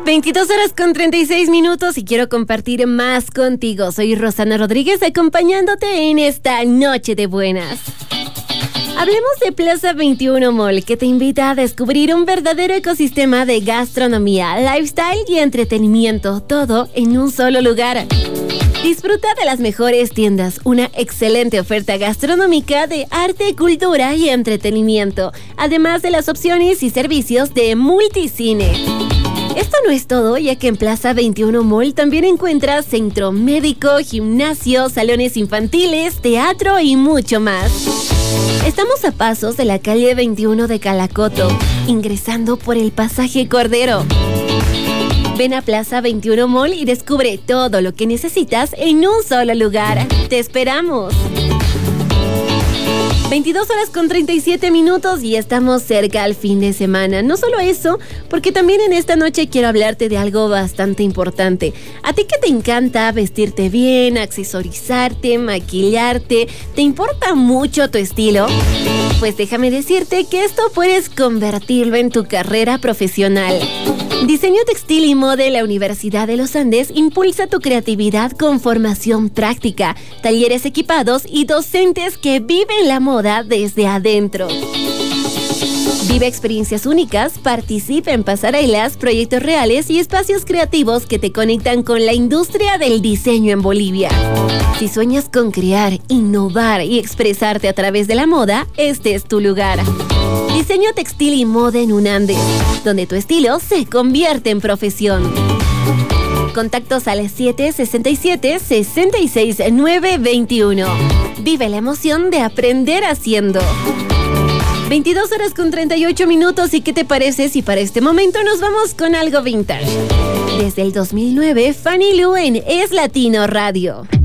22:36 y quiero compartir más contigo. Soy Rosana Rodríguez, acompañándote en esta noche de buenas. Hablemos de Plaza 21 Mall, que te invita a descubrir un verdadero ecosistema de gastronomía, lifestyle y entretenimiento, todo en un solo lugar. Disfruta de las mejores tiendas, una excelente oferta gastronómica de arte, cultura y entretenimiento, además de las opciones y servicios de multicine. Esto no es todo, ya que en Plaza 21 Mall también encuentras centro médico, gimnasio, salones infantiles, teatro y mucho más. Estamos a pasos de la calle 21 de Calacoto, ingresando por el pasaje Cordero. Ven a Plaza 21 Mall y descubre todo lo que necesitas en un solo lugar. ¡Te esperamos! 22:37 y estamos cerca al fin de semana. No solo eso, porque también en esta noche quiero hablarte de algo bastante importante. A ti que te encanta vestirte bien, accesorizarte, maquillarte, ¿te importa mucho tu estilo? Pues déjame decirte que esto puedes convertirlo en tu carrera profesional. Diseño Textil y Moda en la Universidad de los Andes impulsa tu creatividad con formación práctica, talleres equipados y docentes que viven la moda desde adentro. Vive experiencias únicas, participa en pasarelas, proyectos reales y espacios creativos que te conectan con la industria del diseño en Bolivia. Si sueñas con crear, innovar y expresarte a través de la moda, este es tu lugar. Diseño Textil y Moda en UNANDES, donde tu estilo se convierte en profesión. Contactos al 767-66-921. Vive la emoción de aprender haciendo. 22:38 y ¿qué te parece si para este momento nos vamos con algo vintage? Desde el 2009, Fanny Lu en Es Latino Radio.